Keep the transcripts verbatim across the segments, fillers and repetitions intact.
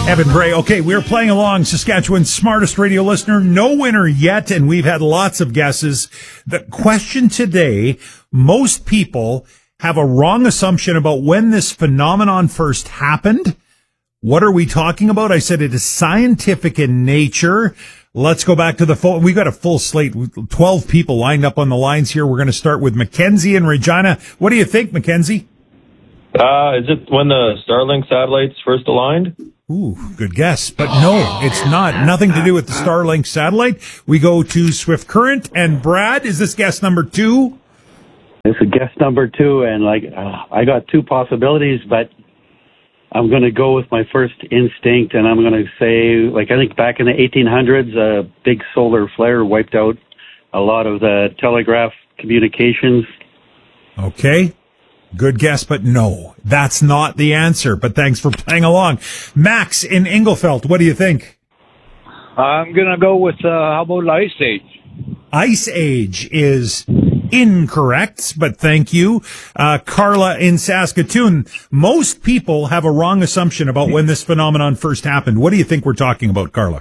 Evan Bray. Okay, we're playing along Saskatchewan's smartest radio listener. No winner yet, and we've had lots of guesses. The question today, most people have a wrong assumption about when this phenomenon first happened. What are we talking about? I said it is scientific in nature. Let's go back to the phone. We've got a full slate, twelve people lined up on the lines here. We're going to start with Mackenzie and Regina. What do you think, Mackenzie? Uh, is it when the Starlink satellites first aligned? Ooh, good guess. But no, it's not. Nothing to do with the Starlink satellite. We go to Swift Current. And Brad, is this guess number two? It's a guess number two, and like uh, I got two possibilities, but I'm going to go with my first instinct, and I'm going to say, like, I think back in the eighteen hundreds, a big solar flare wiped out a lot of the telegraph communications. Okay. Good guess, but no, that's not the answer. But thanks for playing along. Max in Inglefeld, what do you think? I'm going to go with, uh, how about Ice Age? Ice Age is incorrect, but thank you. Uh, Carla in Saskatoon, most people have a wrong assumption about when this phenomenon first happened. What do you think we're talking about, Carla?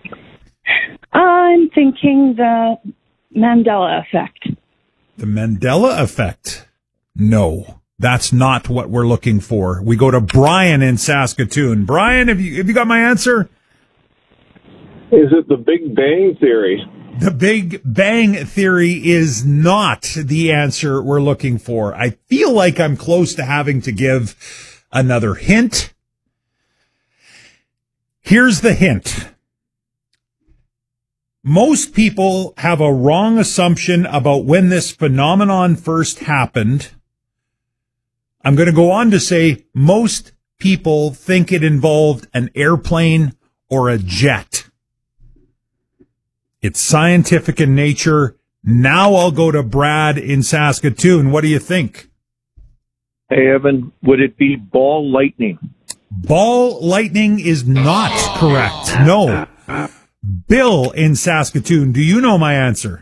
I'm thinking the Mandela effect. The Mandela effect? No. That's not what we're looking for. We go to Brian in Saskatoon. Brian, have you have you got my answer? Is it the Big Bang Theory? The Big Bang Theory is not the answer we're looking for. I feel like I'm close to having to give another hint. Here's the hint. Most people have a wrong assumption about when this phenomenon first happened. I'm going to go on to say most people think it involved an airplane or a jet. It's scientific in nature. Now I'll go to Brad in Saskatoon. What do you think? Hey, Evan, would it be ball lightning? Ball lightning is not correct. No. Bill in Saskatoon, do you know my answer?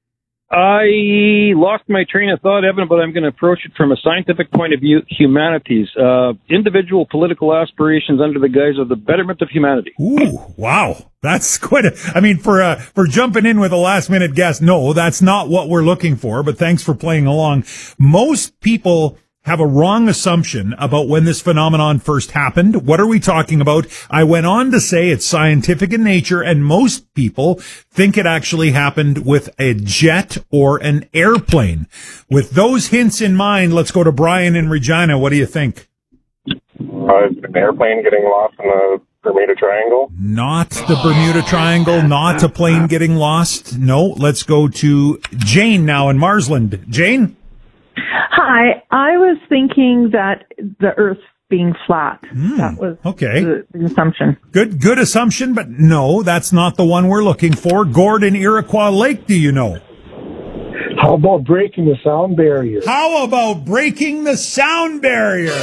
I lost my train of thought, Evan, but I'm going to approach it from a scientific point of view. Humanities, uh, individual political aspirations under the guise of the betterment of humanity. Ooh, wow. That's quite a, I mean, for, uh, for jumping in with a last minute guess, no, that's not what we're looking for, but thanks for playing along. Most people have a wrong assumption about when this phenomenon first happened. What are we talking about? I went on to say it's scientific in nature, and most people think it actually happened with a jet or an airplane. With those hints in mind, let's go to Brian in Regina. What do you think? Uh, an airplane getting lost in the Bermuda Triangle? Not the Bermuda Triangle, not a plane getting lost. No, let's go to Jane now in Marsland. Jane? Hi, I was thinking that the Earth being flat. Mm, that was okay. the, the assumption. Good, good assumption, but no, that's not the one we're looking for. Gordon, Iroquois Lake, do you know? How about breaking the sound barrier? How about breaking the sound barrier?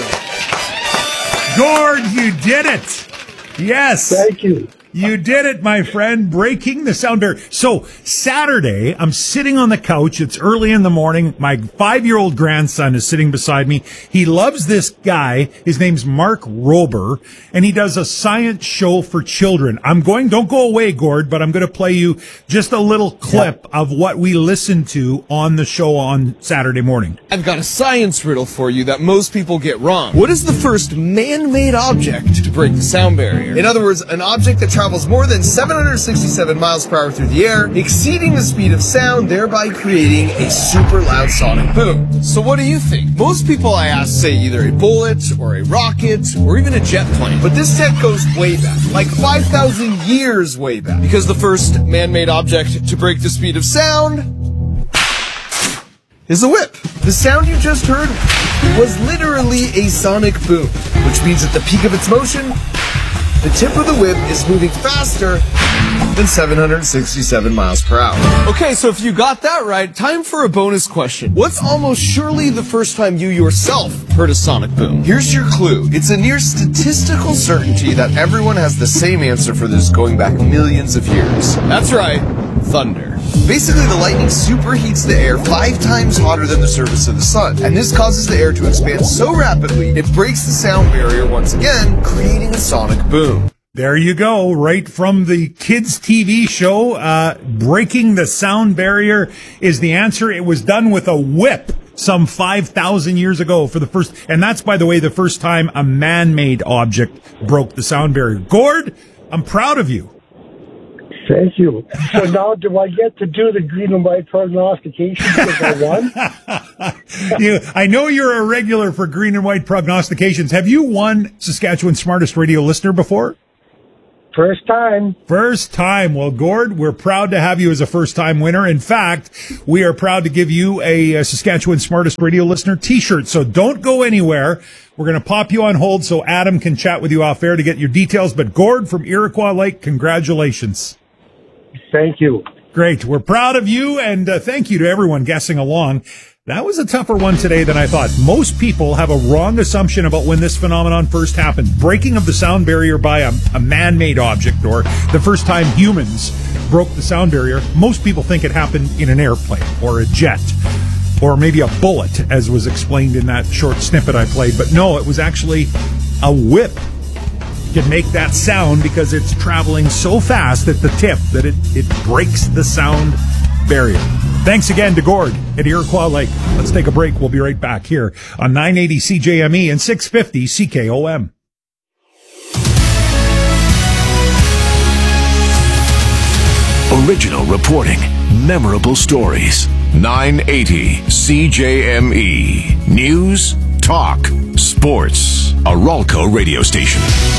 Gord, you did it. Yes. Thank you. You did it, my friend, breaking the sound barrier. So Saturday, I'm sitting on the couch. It's early in the morning. My five-year-old grandson is sitting beside me. He loves this guy. His name's Mark Rober, and he does a science show for children. I'm going, don't go away, Gord, but I'm going to play you just a little clip yeah. of what we listened to on the show on Saturday morning. I've got a science riddle for you that most people get wrong. What is the first man-made object to break the sound barrier? In other words, an object that travels more than seven hundred sixty-seven miles per hour through the air, exceeding the speed of sound, thereby creating a super loud sonic boom. So what do you think? Most people I ask say either a bullet, or a rocket, or even a jet plane. But this tech goes way back, like five thousand years way back. Because the first man-made object to break the speed of sound is a whip. The sound you just heard was literally a sonic boom, which means at the peak of its motion, the tip of the whip is moving faster than seven hundred sixty-seven miles per hour. Okay, so if you got that right, time for a bonus question. What's almost surely the first time you yourself heard a sonic boom? Here's your clue. It's a near statistical certainty that everyone has the same answer for this going back millions of years. That's right, thunder. Basically, the lightning superheats the air five times hotter than the surface of the sun, and this causes the air to expand so rapidly, it breaks the sound barrier once again, creating a sonic boom. There you go, right from the kids' T V show. Uh, breaking the sound barrier is the answer. It was done with a whip some five thousand years ago for the first, and that's, by the way, the first time a man-made object broke the sound barrier. Gord, I'm proud of you. Thank you. So now do I get to do the green and white prognostication because I won? you, I know you're a regular for green and white prognostications. Have you won Saskatchewan's Smartest Radio Listener before? First time. First time. Well, Gord, we're proud to have you as a first-time winner. In fact, we are proud to give you a, a Saskatchewan Smartest Radio Listener T-shirt. So don't go anywhere. We're going to pop you on hold so Adam can chat with you off air to get your details. But Gord from Iroquois Lake, congratulations. Thank you. Great. We're proud of you, and uh, thank you to everyone guessing along. That was a tougher one today than I thought. Most people have a wrong assumption about when this phenomenon first happened. Breaking of the sound barrier by a, a man-made object, or the first time humans broke the sound barrier. Most people think it happened in an airplane or a jet or maybe a bullet, as was explained in that short snippet I played. But no, it was actually a whip. Can make that sound because it's traveling so fast at the tip that it, it breaks the sound barrier. Thanks again to Gord at Iroquois Lake. Let's take a break. We'll be right back here on nine eighty C J M E and six fifty C K O M. Original reporting, memorable stories. nine eighty C J M E. News, talk, sports. A Ralco radio station.